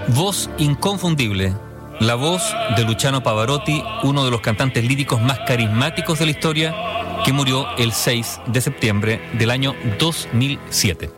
Voz inconfundible. La voz de Luciano Pavarotti, uno de los cantantes líricos más carismáticos de la historia, que murió el 6 de septiembre del año 2007.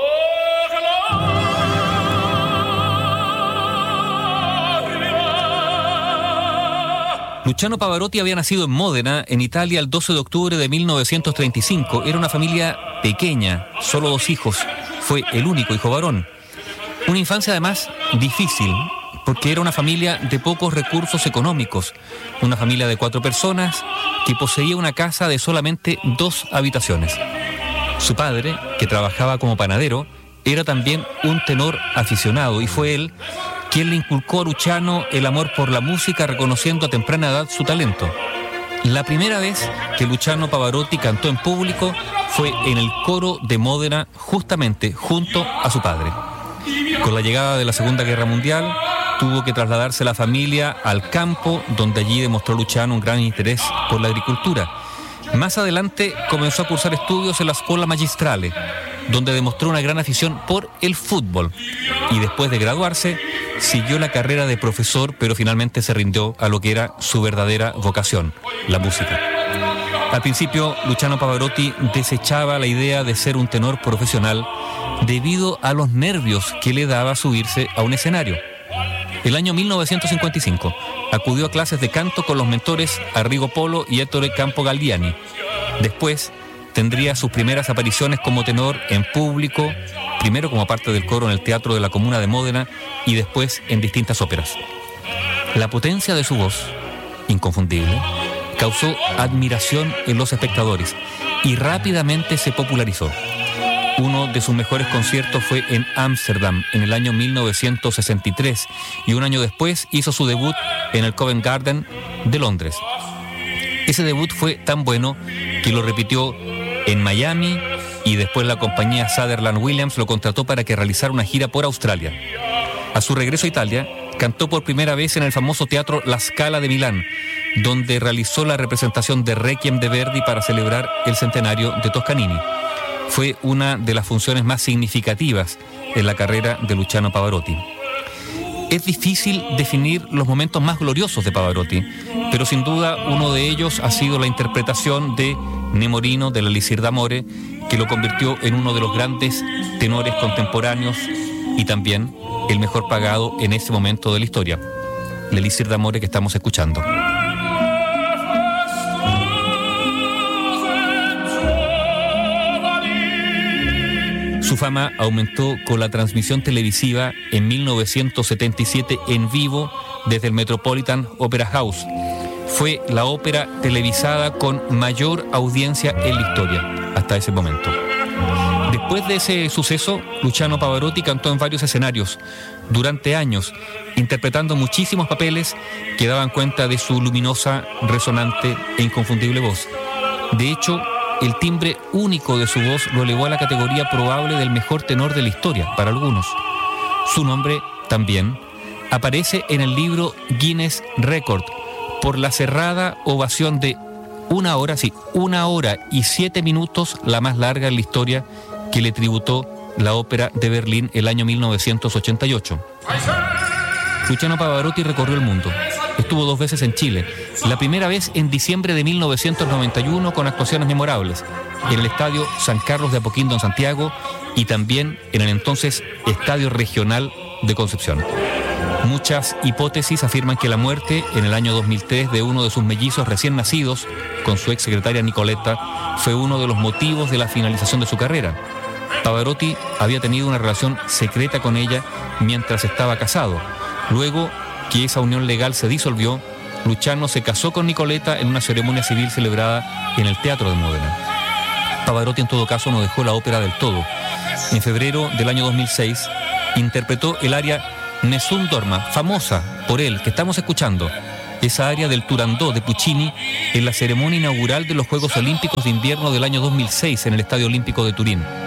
Luciano Pavarotti había nacido en Módena, en Italia, el 12 de octubre de 1935. Era una familia pequeña, solo 2 hijos. Fue el único hijo varón. Una infancia además difícil, porque era una familia de pocos recursos económicos. Una familia de 4 personas que poseía una casa de solamente 2 habitaciones. Su padre, que trabajaba como panadero, era también un tenor aficionado y fue él quien le inculcó a Luciano el amor por la música, reconociendo a temprana edad su talento. La primera vez que Luciano Pavarotti cantó en público fue en el coro de Módena, justamente junto a su padre. Con la llegada de la Segunda Guerra Mundial, tuvo que trasladarse la familia al campo, donde allí demostró Luciano un gran interés por la agricultura. Más adelante comenzó a cursar estudios en la Scuola Magistrale, donde demostró una gran afición por el fútbol. Y después de graduarse, siguió la carrera de profesor, pero finalmente se rindió a lo que era su verdadera vocación, la música. Al principio, Luciano Pavarotti desechaba la idea de ser un tenor profesional debido a los nervios que le daba subirse a un escenario. El año 1955 acudió a clases de canto con los mentores Arrigo Polo y Ettore Campo Galdiani. Después tendría sus primeras apariciones como tenor en público, primero como parte del coro en el Teatro de la Comuna de Módena y después en distintas óperas. La potencia de su voz, inconfundible, causó admiración en los espectadores y rápidamente se popularizó. Uno de sus mejores conciertos fue en Ámsterdam en el año 1963 y un año después hizo su debut en el Covent Garden de Londres. Ese debut fue tan bueno que lo repitió en Miami y después la compañía Sutherland Williams lo contrató para que realizara una gira por Australia. A su regreso a Italia, cantó por primera vez en el famoso teatro La Scala de Milán, donde realizó la representación de Requiem de Verdi para celebrar el centenario de Toscanini. Fue una de las funciones más significativas en la carrera de Luciano Pavarotti. Es difícil definir los momentos más gloriosos de Pavarotti, pero sin duda uno de ellos ha sido la interpretación de Nemorino de l'Elisir d'Amore, que lo convirtió en uno de los grandes tenores contemporáneos y también el mejor pagado en ese momento de la historia, l'Elisir d'Amore que estamos escuchando. Su fama aumentó con la transmisión televisiva en 1977 en vivo desde el Metropolitan Opera House. Fue la ópera televisada con mayor audiencia en la historia hasta ese momento. Después de ese suceso, Luciano Pavarotti cantó en varios escenarios durante años, interpretando muchísimos papeles que daban cuenta de su luminosa, resonante e inconfundible voz. De hecho, el timbre único de su voz lo elevó a la categoría probable del mejor tenor de la historia, para algunos. Su nombre también aparece en el libro Guinness Record por la cerrada ovación de 1 hora y 7 minutos, la más larga en la historia, que le tributó la Ópera de Berlín el año 1988. Luciano Pavarotti recorrió el mundo. Estuvo 2 veces en Chile. La primera vez en diciembre de 1991 con actuaciones memorables en el Estadio San Carlos de Apoquindo en Santiago y también en el entonces Estadio Regional de Concepción. Muchas hipótesis afirman que la muerte en el año 2003 de uno de sus mellizos recién nacidos, con su ex secretaria Nicoletta, fue uno de los motivos de la finalización de su carrera. Pavarotti había tenido una relación secreta con ella mientras estaba casado. Luego que esa unión legal se disolvió, Luciano se casó con Nicoletta en una ceremonia civil celebrada en el Teatro de Módena. Pavarotti en todo caso no dejó la ópera del todo. En febrero del año 2006 interpretó el aria Nessun Dorma, famosa por él, que estamos escuchando, esa aria del Turandot de Puccini, en la ceremonia inaugural de los Juegos Olímpicos de Invierno del año 2006 en el Estadio Olímpico de Turín.